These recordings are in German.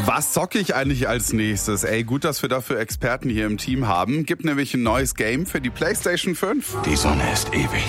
Was zocke ich eigentlich als nächstes? Ey, gut, dass wir dafür Experten hier im Team haben. Gibt nämlich ein neues Game für die PlayStation 5. Die Sonne ist ewig.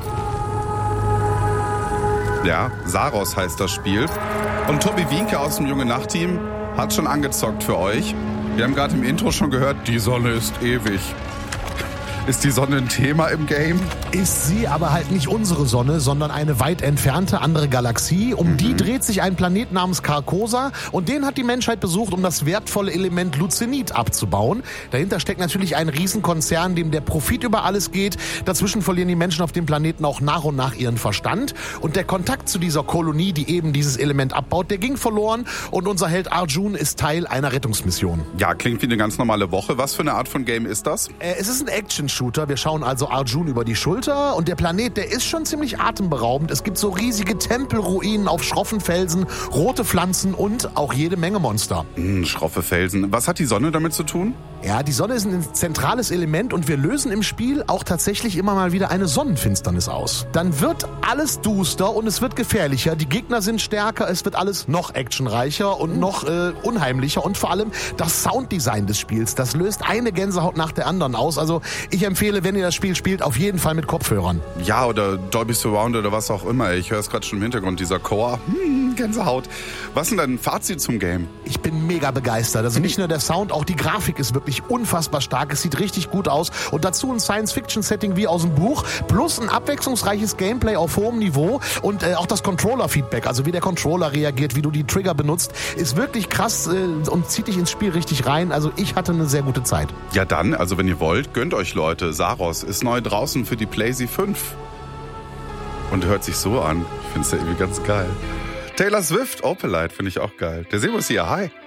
Ja, Saros heißt das Spiel. Und Tobi Wienke aus dem Junge Nacht-Team hat schon angezockt für euch. Wir haben gerade im Intro schon gehört, die Sonne ist ewig. Ist die Sonne ein Thema im Game? Ist sie aber halt nicht unsere Sonne, sondern eine weit entfernte andere Galaxie. Um die dreht sich ein Planet namens Carcosa und den hat die Menschheit besucht, um das wertvolle Element Lucenit abzubauen. Dahinter steckt natürlich ein Riesenkonzern, dem der Profit über alles geht. Dazwischen verlieren die Menschen auf dem Planeten auch nach und nach ihren Verstand. Und der Kontakt zu dieser Kolonie, die eben dieses Element abbaut, der ging verloren. Und unser Held Arjun ist Teil einer Rettungsmission. Ja, klingt wie eine ganz normale Woche. Was für eine Art von Game ist das? Es ist ein Action-Shooter. Wir schauen also Arjun über die Schulter und der Planet, der ist schon ziemlich atemberaubend. Es gibt so riesige Tempelruinen auf schroffen Felsen, rote Pflanzen und auch jede Menge Monster. Schroffe Felsen. Was hat die Sonne damit zu tun? Ja, die Sonne ist ein zentrales Element und wir lösen im Spiel auch tatsächlich immer mal wieder eine Sonnenfinsternis aus. Dann wird alles duster und es wird gefährlicher. Die Gegner sind stärker, es wird alles noch actionreicher und noch unheimlicher und vor allem das Sounddesign des Spiels, das löst eine Gänsehaut nach der anderen aus. Also ich empfehle, wenn ihr das Spiel spielt, auf jeden Fall mit Kopfhörern. Ja, oder Dolby Surround oder was auch immer. Ich höre es gerade schon im Hintergrund, dieser Chor. Gänsehaut. Was ist denn dein Fazit zum Game? Ich bin mega begeistert. Also nicht nur der Sound, auch die Grafik ist wirklich unfassbar stark. Es sieht richtig gut aus. Und dazu ein Science-Fiction-Setting wie aus dem Buch. Plus ein abwechslungsreiches Gameplay auf hohem Niveau. Und auch das Controller-Feedback, also wie der Controller reagiert, wie du die Trigger benutzt, ist wirklich krass und zieht dich ins Spiel richtig rein. Also ich hatte eine sehr gute Zeit. Ja dann, also wenn ihr wollt, gönnt euch Leute. Saros ist neu draußen für die PlayStation 5. Und hört sich so an. Ich finde es ja irgendwie ganz geil. Taylor Swift, Opalite, finde ich auch geil. Der Sebo ist hier, hi.